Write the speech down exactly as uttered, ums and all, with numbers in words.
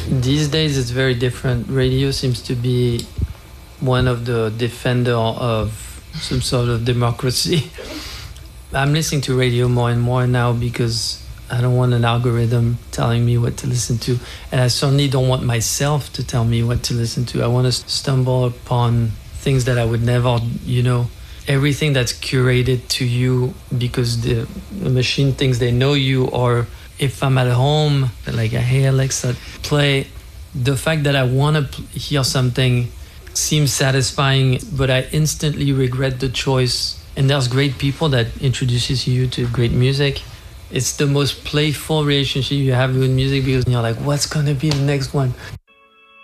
These days it's very different. Radio seems to be one of the defender of some sort of democracy. I'm listening to radio more and more now because I don't want an algorithm telling me what to listen to. And I certainly don't want myself to tell me what to listen to. I want to stumble upon things that I would never, you know, everything that's curated to you because the, the machine thinks they know you. Or if I'm at home, like, hey Alexa, play. The fact that I want to pl- hear something seems satisfying, but I instantly regret the choice. And there's great people that introduces you to great music. It's the most playful relationship you have with music because you're like, what's gonna be the next one?